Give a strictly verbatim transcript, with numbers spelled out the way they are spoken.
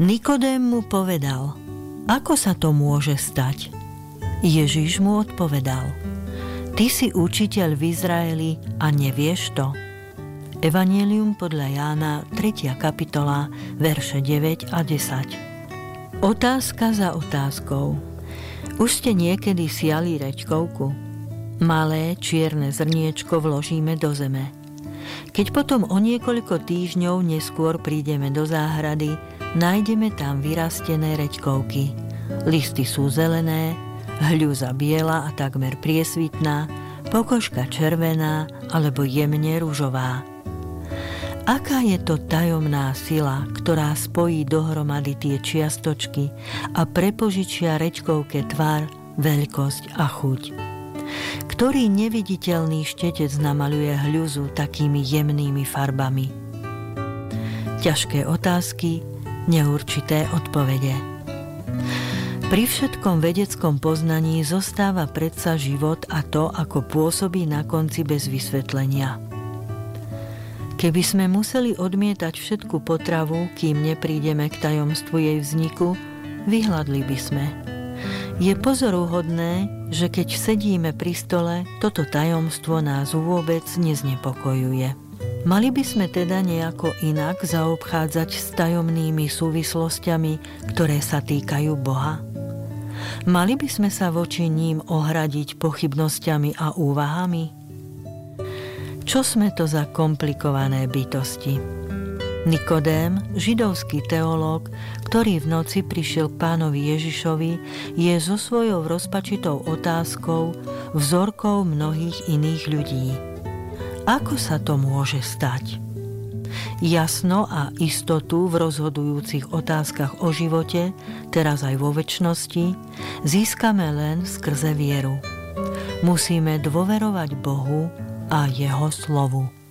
Nikodém mu povedal: Ako sa to môže stať? Ježiš mu odpovedal: Ty si učiteľ v Izraeli a nevieš to? Evanjelium podľa Jána, tretia kapitola, verše deväť a desať. Otázka za otázkou. Už ste niekedy siali rečkovku? Malé čierne zrniečko vložíme do zeme. Keď potom o niekoľko týždňov neskôr prídeme do záhrady, nájdeme tam vyrastené reďkovky. Listy sú zelené, hľuza biela a takmer priesvitná, pokožka červená alebo jemne ružová. Aká je to tajomná sila, ktorá spojí dohromady tie čiastočky a prepožičia reďkovke tvar, veľkosť a chuť? Ktorý neviditeľný štetec namaluje hľuzu takými jemnými farbami? Ťažké otázky, neurčité odpovede. Pri všetkom vedeckom poznaní zostáva predsa život a to, ako pôsobí na konci bez vysvetlenia. Keby sme museli odmietať všetku potravu, kým neprídeme k tajomstvu jej vzniku, vyhladli by sme. Je pozoruhodné, že keď sedíme pri stole, toto tajomstvo nás vôbec neznepokojuje. Mali by sme teda nejako inak zaobchádzať s tajomnými súvislosťami, ktoré sa týkajú Boha? Mali by sme sa voči ním ohradiť pochybnosťami a úvahami? Čo sme to za komplikované bytosti? Nikodém, židovský teológ, ktorý v noci prišiel k Pánovi Ježišovi, je so svojou rozpačitou otázkou vzorkou mnohých iných ľudí. Ako sa to môže stať? Jasno a istotu v rozhodujúcich otázkach o živote, teraz aj vo večnosti, získame len skrze vieru. Musíme dôverovať Bohu a Jeho slovu.